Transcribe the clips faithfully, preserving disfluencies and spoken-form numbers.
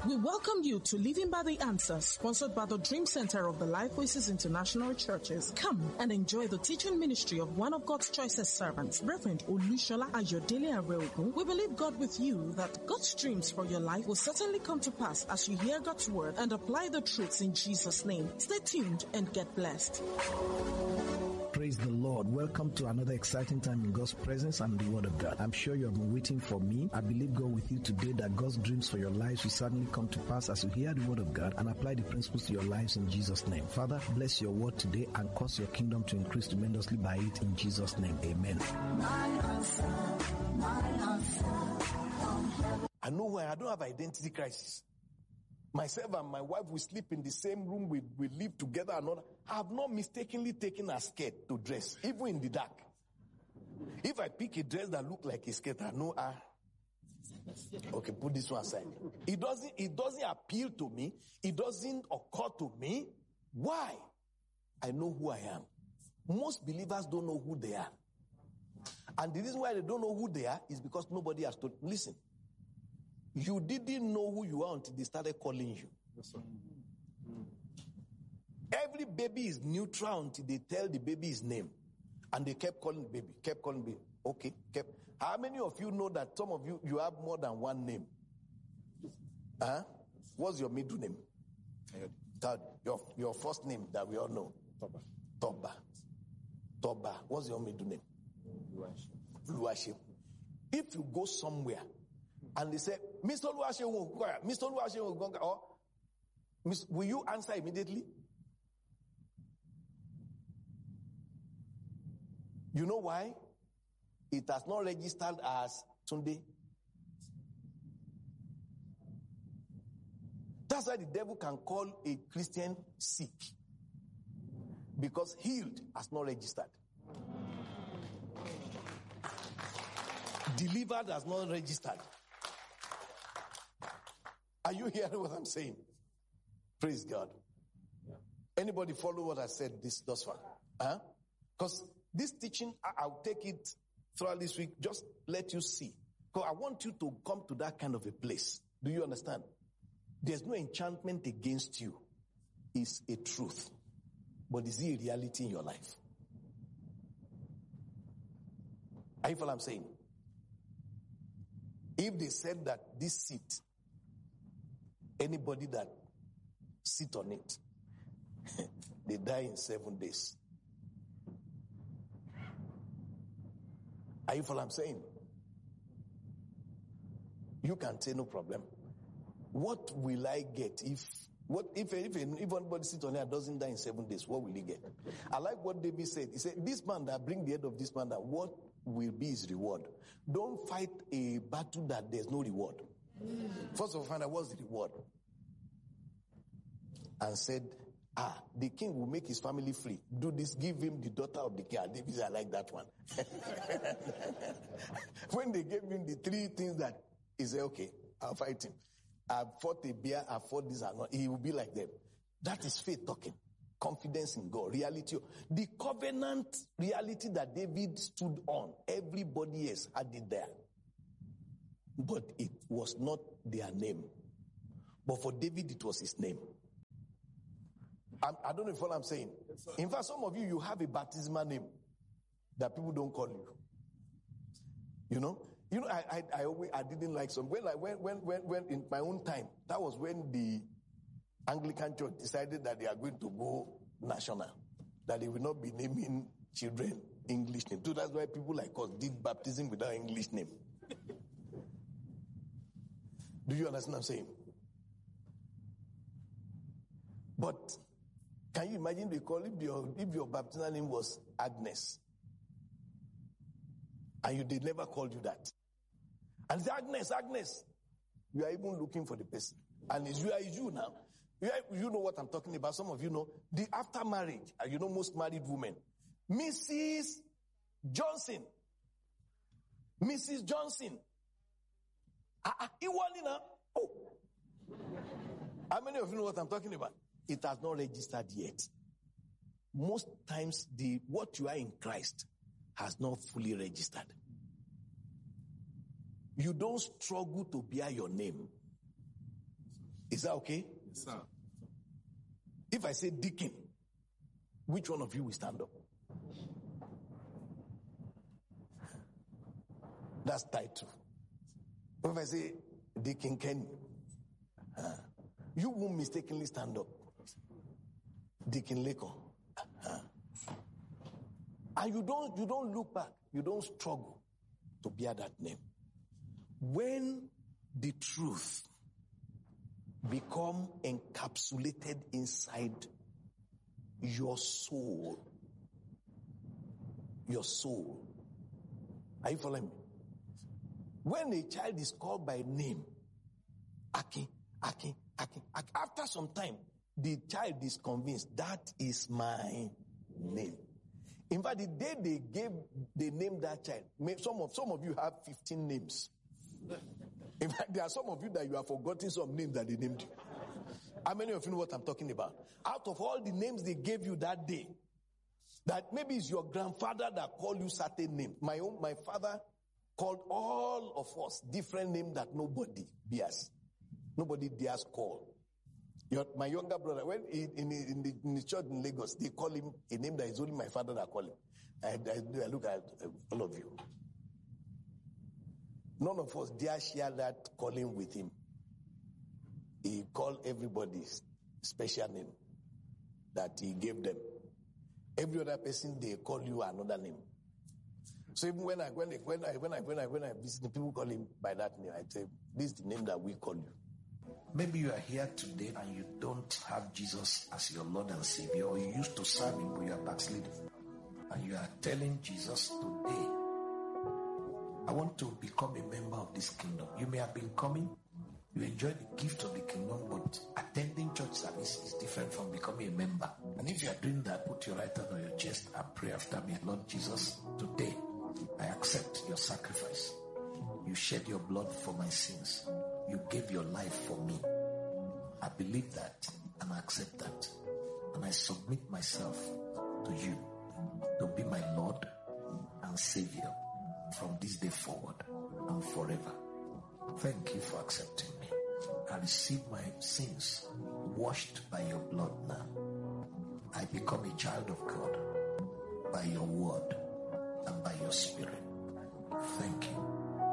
We welcome you to Living by the Answers, sponsored by the Dream Center of the Life Voices International Churches. Come and enjoy the teaching ministry of one of God's choicest servants, Reverend Olushola Ayodele Areogun. We believe God with you that God's dreams for your life will certainly come to pass as you hear God's word and apply the truths in Jesus' name. Stay tuned and get blessed. Praise the Lord. Welcome to another exciting time in God's presence and the Word of God. I'm sure you have been waiting for me. I believe God with you today that God's dreams for your lives will certainly come to pass as you hear the Word of God and apply the principles to your lives in Jesus' name. Father, bless your word today and cause your kingdom to increase tremendously by it in Jesus' name. Amen. My answer, my answer. I know why I don't have identity crisis. Myself and my wife, we sleep in the same room, we, we live together and all. I have not mistakenly taken a skirt to dress, even in the dark. If I pick a dress that look like a skirt, I know, ah, okay, put this one aside. It doesn't, it doesn't appeal to me. It doesn't occur to me. Why? I know who I am. Most believers don't know who they are. And the reason why they don't know who they are is because nobody has told. Listen. You didn't know who you are until they started calling you. Yes, sir. Every baby is neutral until they tell the baby his name. And they kept calling the baby, kept calling the baby. Okay, kept. How many of you know that some of you, you have more than one name? Huh? What's your middle name? Third, your, your first name that we all know. Toba. Toba. Toba. What's your middle name? Luashim. Luashim. If you go somewhere, and they say, Mister Luashe will go, Mister Luashe will go, or will you answer immediately? You know why? It has not registered as Sunday. That's why the devil can call a Christian sick. Because healed has not registered. Delivered has not registered. Are you hearing what I'm saying? Praise God. Yeah. Anybody follow what I said this thus far? Huh? Because this teaching, I, I'll take it throughout this week, just let you see. Because I want you to come to that kind of a place. Do you understand? There's no enchantment against you. It's a truth. But is it a reality in your life? Are you following what I'm saying? If they said that this seat, anybody that sit on it, they die in seven days. Are you following what I'm saying? You can say no problem. What will I get if what if if, if anybody sits on it and doesn't die in seven days? What will he get? I like what David said. He said, "This man that bring the head of this man, that what will be his reward? Don't fight a battle that there's no reward." First of all, find out what's the reward. And said, ah, the king will make his family free. Do this, give him the daughter of the king. And David said, I like that one. When they gave him the three things that, he said, okay, I'll fight him. I've fought a bear, I've fought this and not. He will be like them. That is faith talking. Confidence in God. Reality. The covenant reality that David stood on, everybody else had it there. But it was not their name. But for David, it was his name. I, I don't know if what I'm saying. Yes, in fact, some of you, you have a baptismal name that people don't call you. You know? You know, I I I, always, I didn't like some. When, I, when, when, when, when in my own time, that was when the Anglican Church decided that they are going to go national. That they will not be naming children English names. So that's why people like us did baptism without English name. Do you understand what I'm saying? But can you imagine they call if your if your baptismal name was Agnes, and you did never called you that, and it's Agnes, Agnes, you are even looking for the person, and it's you are you now. You, are, you know what I'm talking about. Some of you know the after marriage, and you know most married women, Missus Johnson, Missus Johnson. Ah, ah, oh. How many of you know what I'm talking about? It has not registered yet. Most times, the what you are in Christ has not fully registered. You don't struggle to bear your name. Is that okay? Yes, sir. If I say deacon, which one of you will stand up? That's title. If I say Deacon Kenny, uh, you won't mistakenly stand up. Deacon Leko. Uh, and you don't, you don't look back. You don't struggle to bear that name. When the truth become encapsulated inside your soul, your soul. Are you following me? When a child is called by name, Aki, Aki, Aki, Aki, after some time, the child is convinced that is my name. In fact, the day they gave, they named that child, some of, some of you have fifteen names. In fact, there are some of you that you have forgotten some names that they named you. How many of you know what I'm talking about? Out of all the names they gave you that day, that maybe it's your grandfather that called you certain names. My own, my father called all of us different names that nobody bears. Nobody dares call. Your, my younger brother, when he, in, in, the, in the church in Lagos, they call him a name that is only my father that call him. I, I, I look at all of you. None of us dare share that calling with him. He called everybody special name that he gave them. Every other person, they call you another name. So even when I when I when I when I when I when I visit, people call him by that name. I say, this is the name that we call you. Maybe you are here today and you don't have Jesus as your Lord and Savior, or you used to serve him but you are backsliding. And you are telling Jesus today, I want to become a member of this kingdom. You may have been coming, you enjoy the gift of the kingdom, but attending church service is different from becoming a member. And if you are doing that, put your right hand on your chest and pray after me. Lord Jesus, today I accept your sacrifice. You shed your blood for my sins. You gave your life for me. I believe that and I accept that. And I submit myself to you to be my Lord and Savior from this day forward and forever. Thank you for accepting me. I receive my sins washed by your blood now. I become a child of God by your word and by your spirit. Thank you.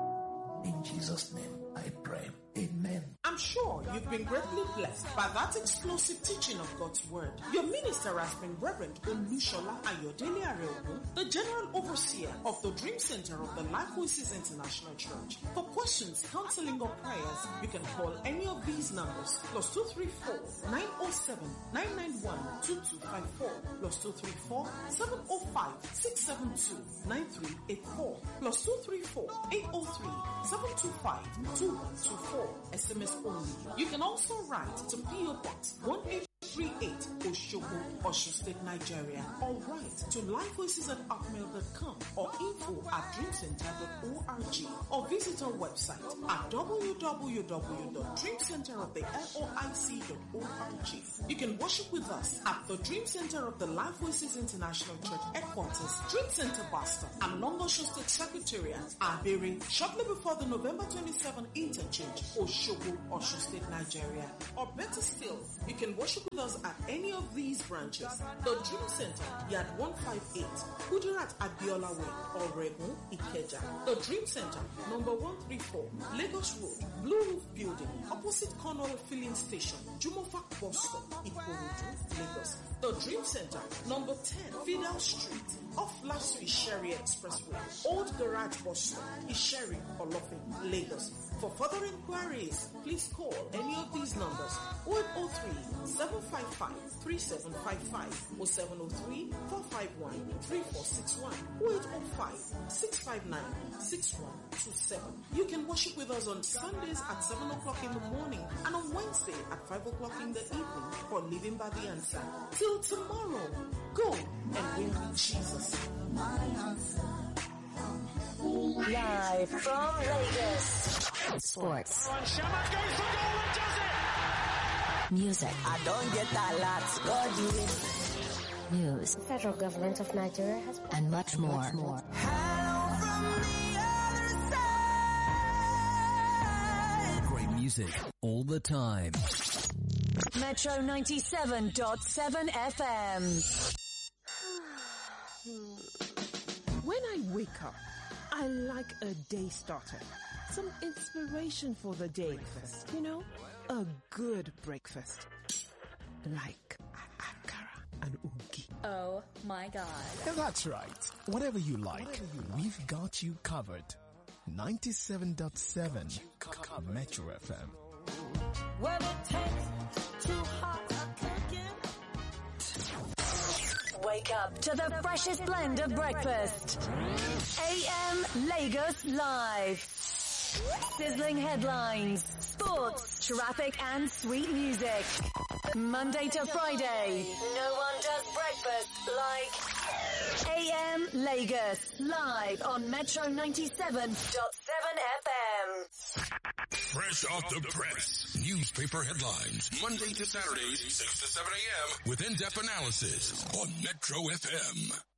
In Jesus' name I pray. Amen. I'm sure you've been greatly blessed by that explosive teaching of God's Word. Your minister has been Reverend Olushola Ayodele Areogun, the General Overseer of the Dream Center of the Life Voices International Church. For questions, counseling, or prayers, you can call any of these numbers: plus two three four, nine oh seven, nine nine one, two two five four, plus two three four, seven oh five, six seven two, nine three eight four, plus two three four, eight oh three, seven two five, two one two four. S M S only. You can also write to P O Box one eight three eight, Oshogo, Osun State, Nigeria, or write to lifevoices at hotmail dot com or info at dreamcenter dot org, or visit our website at w w w dot dreamcenter of the loic dot org. You can worship with us at the Dream Center of the Life Voices International Church headquarters, Dream Center Boston, and Long Osun State Secretariat, Abere, shortly before the November twenty-seventh interchange, Oshogo, Osun State, Nigeria. Or better still, you can worship with us at any of these branches: the Dream Center, Yard one fifty-eight, Kudirat Abiola Way, Oregon, Ikeja; the Dream Center, number one thirty-four, Lagos Road, Blue Roof Building, opposite Cornwall Filling Station, Jumofa Bus Stop, Ikorodu, Lagos; the Dream Center, number ten, Fidel Street, off Lasui Sherry Expressway, Old Garage Bus Stop, Isheri, Olofin, Lagos. For further inquiries, please call any of these numbers: oh eight oh three, seven five five, three seven five five, or seven oh three, four five one, three four six one, oh eight oh five, six five nine, six one two seven. You can worship with us on Sundays at seven o'clock in the morning and on Wednesday at five o'clock in the evening for Living by the Answer. Till tomorrow, go and win with Jesus. Live from Vegas. Sports. Music. I don't get that lot. God do it. News. The federal government of Nigeria has... And much more. Much more. Hello from the other side. Great music. music all the time. Metro ninety-seven point seven F M. When I wake up, I like a day starter. Some inspiration for the day. Breakfast, you know? A good breakfast. Like akara and ugi. Oh my God. That's right. Whatever you like, we've got you covered. ninety-seven point seven Metro F M. When it tastes too hot, Wake up to the freshest blend of breakfast. A M Lagos Live. Sizzling headlines, sports, traffic and sweet music. Monday to Friday, no one does breakfast like A M Lagos Live on Metro ninety-seven point seven F M. Fresh off the press. Newspaper headlines. Monday to Saturdays, six to seven a.m. with in-depth analysis on Metro F M.